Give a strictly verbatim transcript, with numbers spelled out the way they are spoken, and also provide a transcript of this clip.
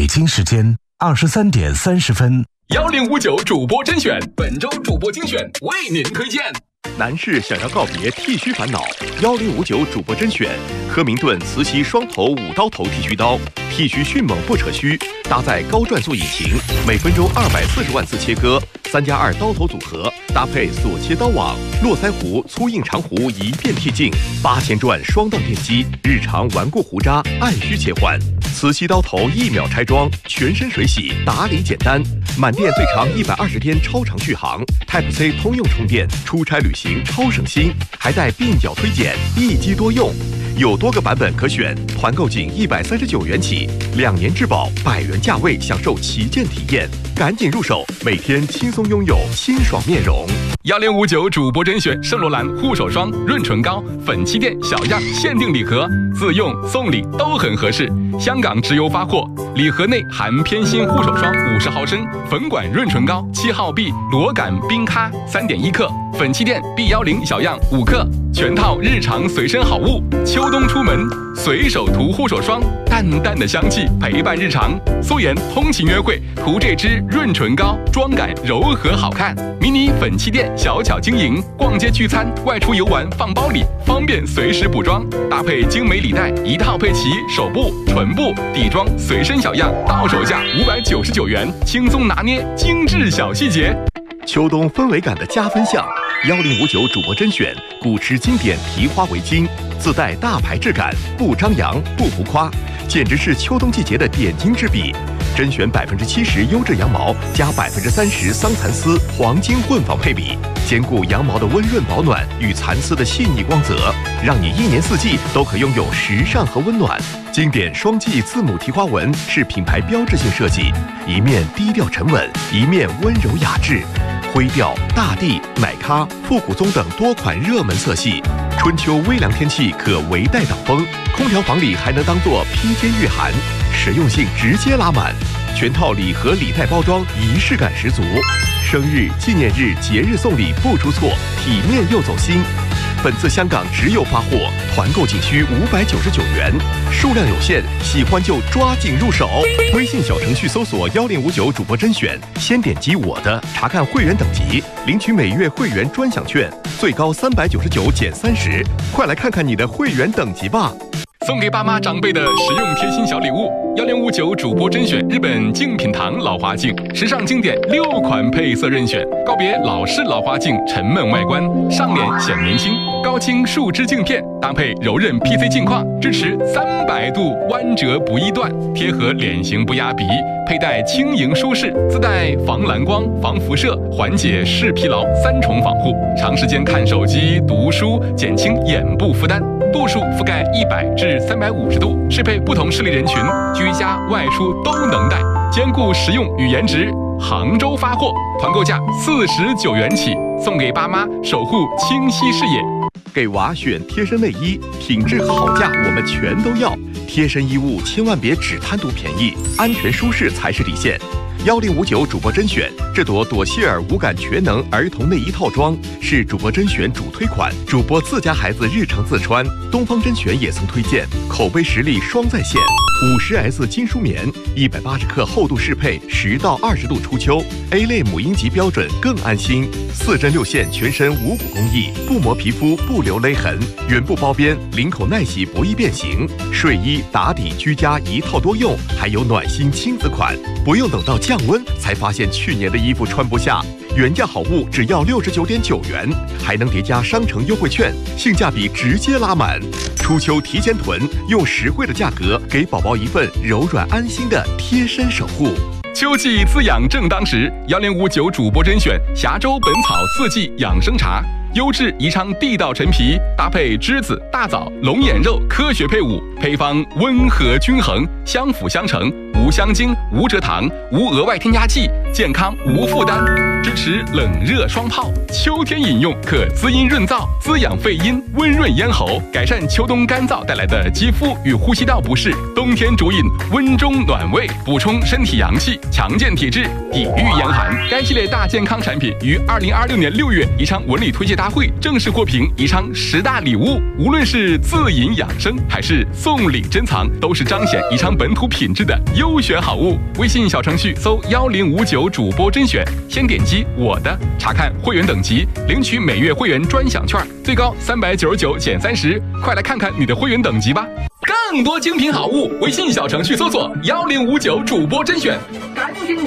北京时间二十三点三十分。 幺零五九主播甄选，本周主播精选为您推荐。 男士想要告别剃须烦恼，幺零五九主播甄选，科明顿磁吸双头五刀头剃须刀，剃须迅猛不扯须，搭载高转速引擎，每分钟二百四十万次切割，三加二刀头组合，搭配锁切刀网、络腮胡、粗硬长胡一遍剃净，八千转双档电机，日常顽固胡渣按需切换。磁吸刀头一秒拆装，全身水洗，打理简单，满电最长一百二十天超长续航 ，Type C 通用充电，出差旅行超省心，还带鬓角推剪，一机多用。有多个版本可选，团购仅一百三十九元起，两年质保，百元价位享受旗舰体验，赶紧入手，每天轻松拥有清爽面容。 幺零五九主播甄选圣罗兰护手霜、润唇膏、粉气垫小样限定礼盒，自用送礼都很合适。香港直邮发货，礼盒内含偏心护手霜五十毫升、粉管润唇膏七号 B、螺杆冰咖三点一克、粉气垫 B 一零小样五克，全套日常随身好物。秋冬出门随手涂护手霜，淡淡的香气陪伴日常。素颜通勤约会涂这支润唇膏，妆感柔和好看。迷你粉气垫小巧晶莹，逛街聚餐、外出游玩放包里，方便随时补妆。搭配精美礼袋，一套配齐手部、唇部、底妆随身小样，到手价五百九十九元，轻松拿捏精致小细节。 秋冬氛围感的加分项，幺零五九主播甄选古驰经典提花围巾，自带大牌质感，不张扬不浮夸，简直是秋冬季节的点睛之笔。甄选百分之七十优质羊毛加百分之三十桑蚕丝黄金混纺配比，兼顾羊毛的温润保暖与蚕丝的细腻光泽，让你一年四季都可拥有时尚和温暖。经典双髻字母提花纹是品牌标志性设计，一面低调沉稳，一面温柔雅致。灰调、大地、奶咖、复古棕等多款热门色系，春秋微凉天气可围带挡风，空调房里还能当做披肩御寒，实用性直接拉满。全套礼盒礼袋包装仪式感十足，生日、纪念日、节日送礼不出错，体面又走心。本次香港直邮发货，团购仅需五百九十九元，数量有限，喜欢就抓紧入手。微信小程序搜索幺零五九主播甄选，先点击我的，查看会员等级，领取每月会员专享券，最高三百九十九减三十，快来看看你的会员等级吧。 送给爸妈长辈的实用贴心小礼物，幺零五九主播甄选日本净品堂老花镜，时尚经典六款配色任选，告别老式老花镜沉闷外观，上脸显年轻。高清树脂镜片搭配柔韧 P C 镜框，支持三百度弯折不易断，贴合脸型不压鼻，佩戴轻盈舒适，自带防蓝光、防辐射、缓解视疲劳三重防护，长时间看手机、读书，减轻眼部负担。度数覆盖一百至三百五十度，适配不同视力人群，居家外出都能戴，兼顾实用与颜值。杭州发货，团购价四十九元起，送给爸妈，守护清晰视野。 给娃选贴身内衣，品质好价我们全都要。贴身衣物千万别只贪图便宜，安全舒适才是底线。幺零五九主播甄选，这朵朵希尔无感全能儿童内衣套装是主播甄选主推款，主播自家孩子日常自穿。东方甄选也曾推荐，口碑实力双在线。五十 S 金舒棉，一百八十克厚度适配，十到二十度初秋 ，A 类母婴级标准更安心。四针六线，全身无骨工艺，不磨皮肤，不留勒痕，原布包边，领口耐洗，不易变形。睡衣、打底、居家一套多用，还有暖心亲子款，不用等到降温才发现去年的衣服穿不下。原价好物只要六十九点九元，还能叠加商城优惠券，性价比直接拉满。初秋提前囤，用实惠的价格给宝宝一份柔软安心的贴身守护。 秋季滋养正当时，幺零五九主播甄选峡州本草四季养生茶，优质宜昌地道陈皮，搭配栀子、大枣、龙眼肉，科学配伍，配方温和均衡，相辅相成，无香精、无蔗糖、无额外添加剂，健康无负担。 支持冷热双泡，秋天饮用可滋阴润燥、滋养肺阴、温润咽喉，改善秋冬干燥带来的肌肤与呼吸道不适。冬天主饮温中暖胃，补充身体阳气，强健体质，抵御严寒。该系列大健康产品于二零二六年六月宜昌文旅推介大会正式获评宜昌十大礼物。无论是自饮养生还是送礼珍藏，都是彰显宜昌本土品质的优选好物。微信小程序搜幺零五九主播甄选，先点击我的，查看会员等级，领取每月会员专享券，最高三百九十九减三十，快来看看你的会员等级吧！更多精品好物，微信小程序搜索幺零五九主播甄选，赶